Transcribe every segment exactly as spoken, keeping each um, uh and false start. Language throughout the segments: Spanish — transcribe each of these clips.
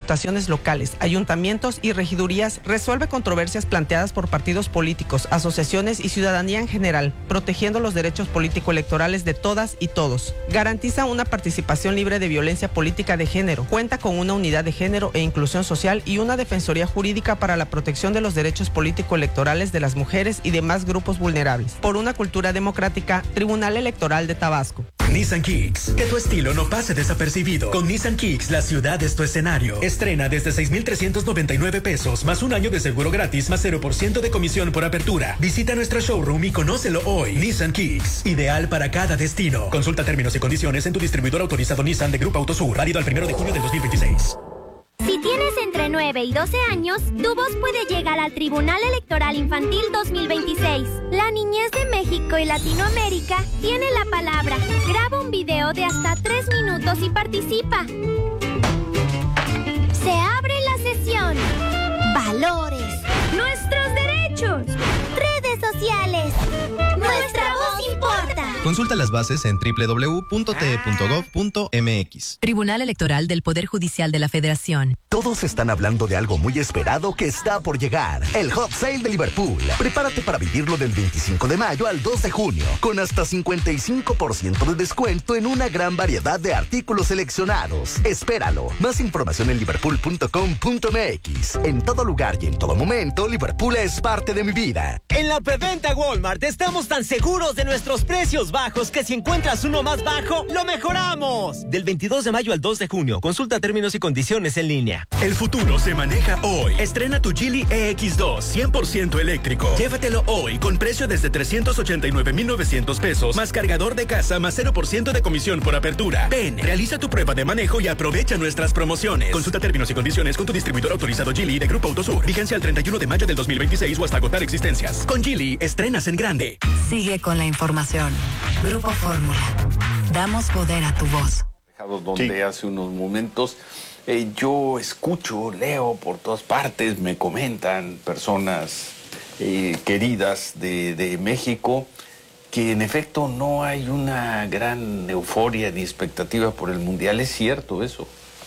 diputaciones locales, ayuntamientos y regidurías, resuelve controversias planteadas por partidos políticos, asociaciones y ciudadanía en general, protegiendo los derechos político-electorales de todas y todos. Garantiza una participación libre de violencia política de género, cuenta con una unidad de género e inclusión social y una defensoría jurídica para la protección de los derechos político-electorales de las mujeres y demás grupos vulnerables. Por una cultura democrática, Tribunal Electoral de Tabasco. Nissan Kicks, que tu estilo no pase desapercibido. Con Nissan Kicks, la ciudad es tu escenario. Estrena desde seis mil trescientos noventa y nueve pesos, más un año de seguro gratis, más cero por ciento de comisión por apertura. Visita nuestro showroom y conócelo hoy. Nissan Kicks, ideal para cada destino. Consulta términos y condiciones en tu distribuidor autorizado Nissan de Grupo Autosur, válido al primero de junio del dos mil veintiséis. Si tienes entre nueve y doce años, tu voz puede llegar al Tribunal Electoral Infantil dos mil veintiséis. La niñez de México y Latinoamérica tiene la palabra. Graba un video de hasta tres minutos y participa. Se abre la sesión. Valores. Nuestros derechos. Redes sociales. Nuestra voz importa. Consulta las bases en doble u doble u doble u punto t e punto gov punto m x. Tribunal Electoral del Poder Judicial de la Federación. Todos están hablando de algo muy esperado que está por llegar. El Hot Sale de Liverpool. Prepárate para vivirlo del veinticinco de mayo al dos de junio, con hasta cincuenta y cinco por ciento de descuento en una gran variedad de artículos seleccionados. Espéralo. Más información en liverpool punto com punto m x. En todo lugar y en todo momento, Liverpool es parte de mi vida. En la preventa Walmart estamos tan seguros de nuestros precios bajos que si encuentras uno más bajo, lo mejoramos. Del veintidós de mayo al dos de junio. Consulta términos y condiciones en línea. El futuro se maneja hoy. Estrena tu Geely E X dos cien por ciento eléctrico. Llévatelo hoy con precio desde trescientos ochenta y nueve mil novecientos pesos, más cargador de casa, más cero por ciento de comisión por apertura. Ven, realiza tu prueba de manejo y aprovecha nuestras promociones. Consulta términos y condiciones con tu distribuidor autorizado Geely de Grupo Autosur. Vigencia al treinta y uno de mayo del dos mil veintiséis o hasta agotar existencias. Con Geely, estrenas en grande. Sigue con la información. Grupo Fórmula. Damos poder a tu voz. Donde sí. Hace unos momentos eh, yo escucho, leo por todas partes, me comentan personas eh, queridas de, de México que en efecto no hay una gran euforia ni expectativa por el Mundial. ¿Es cierto eso?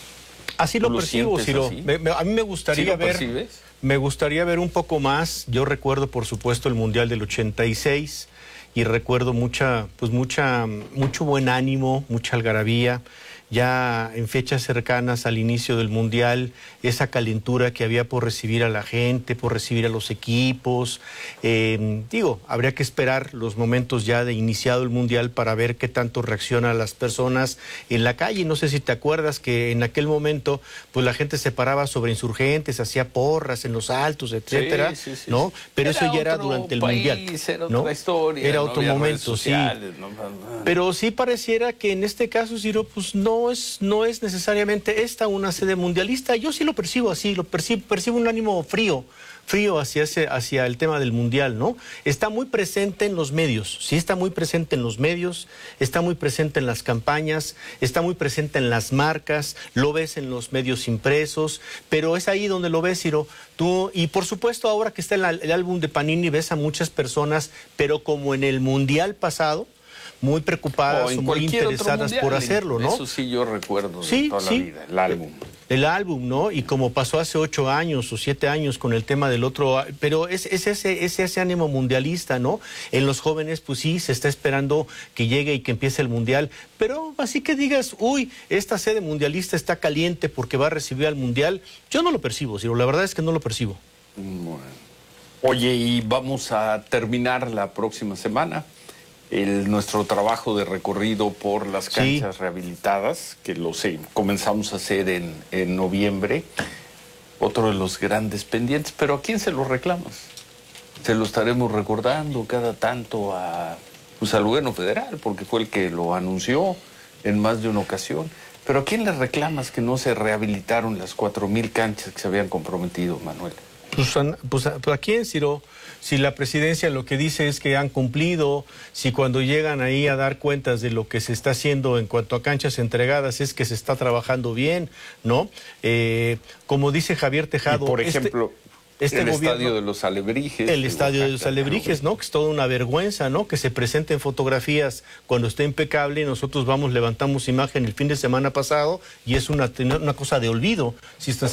Así lo percibo, Ciro. Me, me, a mí me gustaría ¿Sí lo ver... percibes? Me gustaría ver un poco más. Yo recuerdo, por supuesto, el Mundial del ochenta y seis y recuerdo mucha, pues mucha, mucho buen ánimo, mucha algarabía. Ya en fechas cercanas al inicio del Mundial, esa calentura que había por recibir a la gente, por recibir a los equipos. Eh, digo, habría que esperar los momentos ya de iniciado el Mundial para ver qué tanto reaccionan las personas en la calle. No sé si te acuerdas que en aquel momento, pues la gente se paraba sobre insurgentes, hacía porras en los altos, etcétera, sí, sí, sí, ¿no? Pero era eso ya era durante el país, Mundial. Era ¿no? otra historia, era no otro momento, sociales, sí. No, no, no. Pero sí pareciera que en este caso, Ciro, pues no es, no es necesariamente esta una sede mundialista. Yo sí lo percibo así, lo percibo, percibo un ánimo frío, frío hacia, ese, hacia el tema del Mundial, ¿no? Está muy presente en los medios, sí está muy presente en los medios, está muy presente en las campañas, está muy presente en las marcas, lo ves en los medios impresos, pero es ahí donde lo ves, Ciro. Tú, y por supuesto ahora que está el, el álbum de Panini, ves a muchas personas, pero como en el Mundial pasado, muy preocupadas o, o muy interesadas mundial, por hacerlo, ¿no? Eso sí yo recuerdo de sí, toda sí. la vida, el álbum. El álbum, ¿no? Y como pasó hace ocho años o siete años con el tema del otro, pero es, es ese, ese, ese ánimo mundialista, ¿no? En los jóvenes, pues sí, se está esperando que llegue y que empiece el Mundial, pero así que digas, uy, esta sede mundialista está caliente porque va a recibir al Mundial, yo no lo percibo, Ciro, la verdad es que no lo percibo. Bueno. Oye, y vamos a terminar la próxima semana El, nuestro trabajo de recorrido por las canchas sí. rehabilitadas, que lo sé, comenzamos a hacer en, en noviembre, otro de los grandes pendientes, pero ¿a quién se lo reclamas? Se lo estaremos recordando cada tanto a, pues, al gobierno federal, porque fue el que lo anunció en más de una ocasión, pero ¿a quién le reclamas que no se rehabilitaron las cuatro mil canchas que se habían comprometido, Manuel? Pues, pues, ¿a quién, Ciro? Si la presidencia lo que dice es que han cumplido, si cuando llegan ahí a dar cuentas de lo que se está haciendo en cuanto a canchas entregadas es que se está trabajando bien, ¿no? Eh, como dice Javier Tejado... Y por ejemplo... Este... Este el gobierno, estadio de los Alebrijes. El estadio de los Alebrijes, ¿no? Que es toda una vergüenza, ¿no? Que se presenten fotografías cuando esté impecable y nosotros vamos, levantamos imagen el fin de semana pasado y es una, una cosa de olvido. Si están